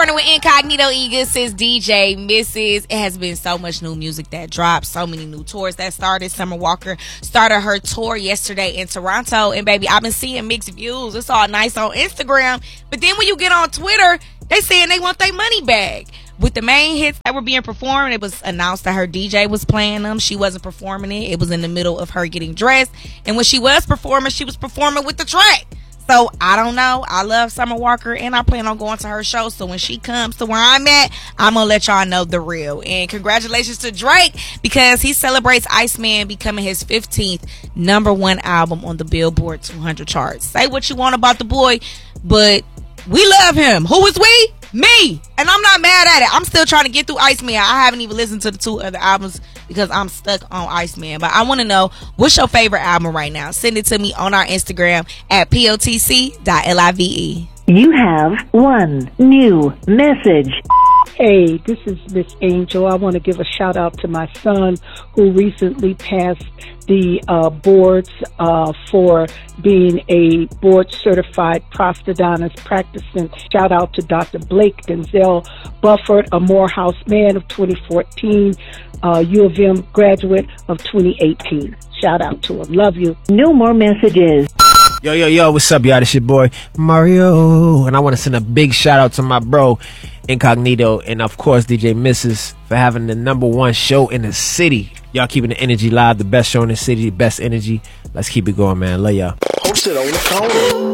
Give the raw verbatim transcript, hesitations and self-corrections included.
Morning with Incognito Eagles is D J Missus It has been so much new music that dropped, so many new tours that started. Summer Walker started her tour yesterday in Toronto, and baby, I've been seeing mixed views. It's all nice on Instagram, but then when you get on Twitter, they saying they want their money back. With the main hits that were being performed, it was announced that her D J was playing them. She wasn't performing it. It was in the middle of her getting dressed, and when she was performing, she was performing with the track. So, I don't know. I love Summer Walker, and I plan on going to her show. So, when she comes to where I'm at, I'm going to let y'all know the real. And congratulations to Drake, because he celebrates Iceman becoming his fifteenth number one album on the Billboard two hundred charts. Say what you want about the boy, but we love him. Who is we? Me. And I'm not mad at it. I'm still trying to get through Iceman. I haven't even listened to the two other albums because I'm stuck on Iceman. But I want to know, what's your favorite album right now? Send it to me on our Instagram at P O T C dot L I V E. You have one new message. Hey, this is Miss Angel. I want to give a shout out to my son who recently passed the uh, boards uh, for being a board certified prosthodontist practicing. Shout out to Doctor Blake Denzel Bufford, a Morehouse man of twenty fourteen, uh, U of M graduate of twenty eighteen. Shout out to him. Love you. No more messages. Yo, yo, yo, what's up, y'all? This your boy, Mario. And I want to send a big shout out to my bro, Incognito, and of course, D J Missus for having the number one show in the city. Y'all keeping the energy live, the best show in the city, best energy. Let's keep it going, man. Love y'all. Hosted on the corner.